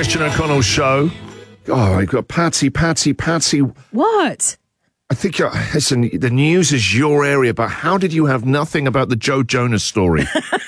Christian O'Connell Show. Oh, I've got Patsy. What? I think, listen, the news is your area, but how did you have nothing about the Joe Jonas story?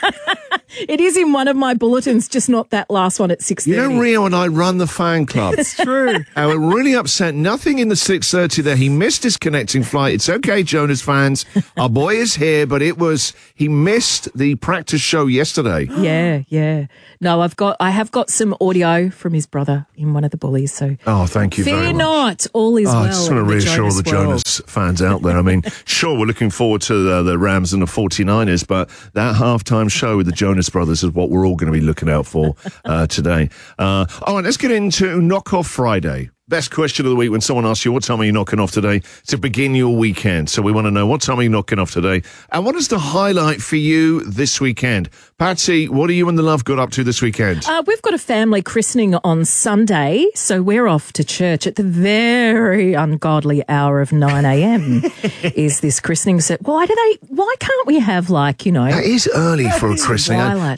It is in one of my bulletins, just not that last one at 6:30. You know, Rio and I run the fan club. It's true. I was really upset. Nothing in the 6:30 there. He missed his connecting flight. It's okay, Jonas fans. Our boy is here, but he missed the practice show yesterday. Yeah. No, I have got some audio from his brother in one of the bullies. So thank you very much. Fear not, all is well. I just want to reassure the Jonas fans out there. I mean, sure, we're looking forward to the Rams and the 49ers, but that halftime show with the Jonas Brothers is what we're all going to be looking out for today. All right, let's get into Knock-Off Friday. Best question of the week when someone asks you, what time are you knocking off today to begin your weekend? So we want to know, what time are you knocking off today? And what is the highlight for you this weekend? Patsy, what are you and the love got up to this weekend? We've got a family christening on Sunday, so we're off to church at the very ungodly hour of 9 a.m. is this christening. So why can't we have It is early for a christening.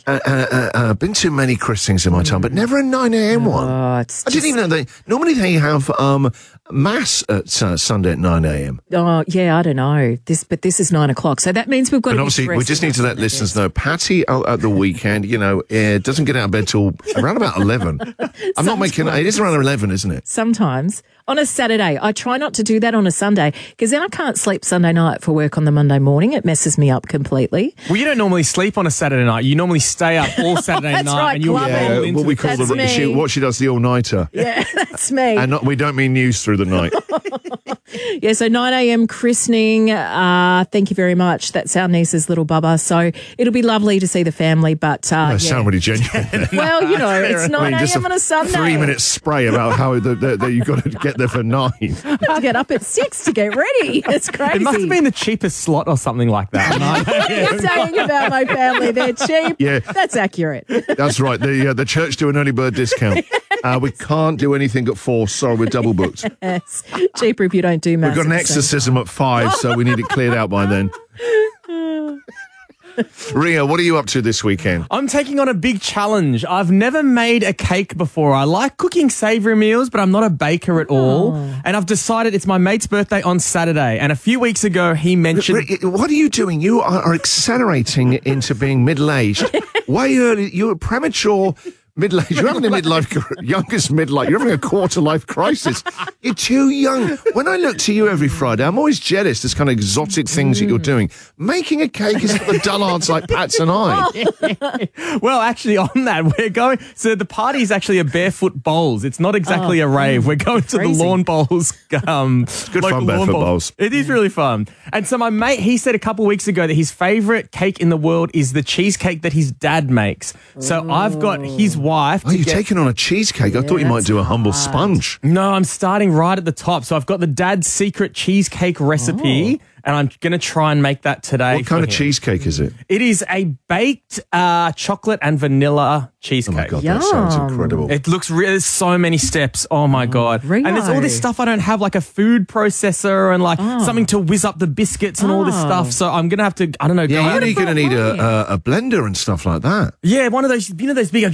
I've been to many christenings in my time, but never a 9 a.m. one. I didn't even know normally they have mass at Sunday at 9 a.m. Oh, yeah, I don't know. But this is 9 o'clock. So that means we've got to obviously, we just need to let listeners know, Patty at the weekend, doesn't get out of bed till around about 11. I'm not making it. It is around 11, isn't it? Sometimes. On a Saturday. I try not to do that on a Sunday because then I can't sleep Sunday night for work on the Monday morning. It messes me up completely. Well, you don't normally sleep on a Saturday night. You normally stay up all Saturday That's night. right, And you'll what we call what she does, the all-nighter. Yeah, that's me. And we don't mean news through the night. Yeah, so 9 a.m. christening. Thank you very much. That's our niece's little bubba. So it'll be lovely to see the family. But sound really genuine. Well, it's 9 a.m. on a Sunday. 3-minute spray about how that you've got to get there for 9. I have to get up at 6 to get ready. It's crazy. It must have been the cheapest slot or something like that. What are you saying about my family? They're cheap. Yeah. That's accurate. That's right. The church do an early bird discount. We can't do anything at 4. Sorry, we're double booked. Yes. Cheaper if you don't do mass. We've got an exorcism at 5, so we need it cleared out by then. Ria, what are you up to this weekend? I'm taking on a big challenge. I've never made a cake before. I like cooking savoury meals, but I'm not a baker at all. And I've decided it's my mate's birthday on Saturday. And a few weeks ago, he mentioned... What are you doing? You are accelerating into being middle-aged. Way early. You're premature... Middle-aged. You're having youngest midlife. You're having a quarter-life crisis. You're too young. When I look to you every Friday, I'm always jealous. This kind of exotic things that you're doing. Making a cake is for the dullards like Pats and I. Well, actually, on that, we're going... So the party is actually a barefoot bowls. It's not exactly a rave. We're going to the lawn bowls. It's good fun, barefoot bowls. It is really fun. And so my mate, he said a couple of weeks ago that his favourite cake in the world is the cheesecake that his dad makes. So I've got his wife. Oh, you're taking on a cheesecake? I thought you might do a humble sponge. No, I'm starting right at the top. So I've got the dad's secret cheesecake recipe, and I'm going to try and make that today. What kind of cheesecake is it? It is a baked chocolate and vanilla cheesecake. Oh, my God, that sounds incredible. It looks there's so many steps. Oh, my God. Really? And there's all this stuff I don't have, like a food processor and like something to whiz up the biscuits and all this stuff. So I'm going to have to, I don't know. Yeah, you're going to need a blender and stuff like that. Yeah, one of those, those big...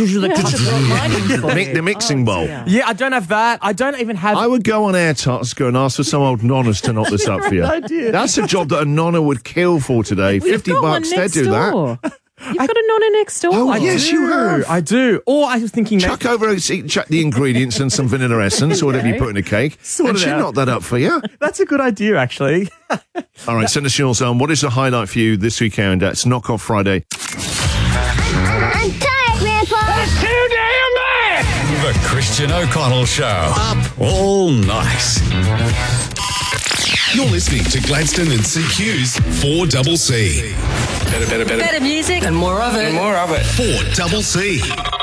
The mixing bowl. Yeah, I don't have that. I don't even have... I would go on Air Task and ask for some old nonnas to knock this up for you. idea. That's a job that a nonna would kill for today. $50, they'd do that. You've got a nonna next door. Oh, yes, you have. I do. Or I was thinking... Chuck the ingredients and some vanilla essence or whatever you put in a cake. And she'll knock that up for you. That's a good idea, actually. All right, send us yours on. What is the highlight for you this weekend? It's Knock-Off Friday. I'm tired, Grandpa. That's too damn bad. The Christian O'Connell Show. Up all night. You're listening to Gladstone and CQ's 4CC. Better music and more of it. 4CC.